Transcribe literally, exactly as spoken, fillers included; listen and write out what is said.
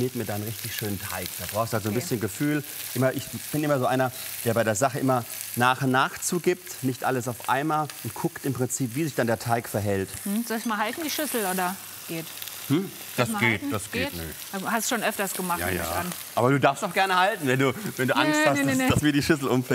mir dann richtig schönen Teig. Da brauchst du halt so ein bisschen Gefühl. Immer, ich bin immer so einer, der bei der Sache immer nach und nach zugibt, nicht alles auf einmal und guckt im Prinzip, wie sich dann der Teig verhält. Hm, soll ich mal halten, die Schüssel, oder geht? Hm? Das Mal geht, halten? das geht. Geht? Nee. Hast schon öfters gemacht, Ja, nehme ich ja. an. Aber du darfst auch gerne halten, wenn du, wenn du Angst Nee, hast, nee, nee, dass, nee. dass mir die Schüssel umfällt.